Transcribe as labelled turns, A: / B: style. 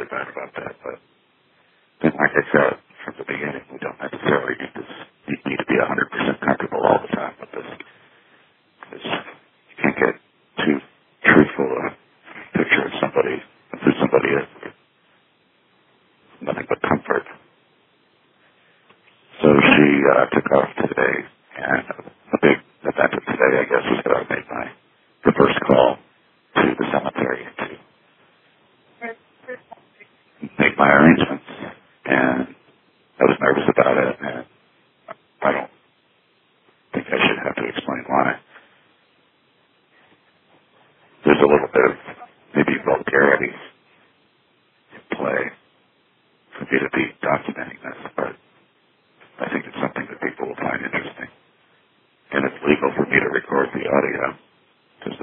A: bad about that. But then, like I said from the beginning, we don't necessarily need to be 100% comfortable all the time with this. Because you can't get too truthful a picture of somebody, of who somebody is.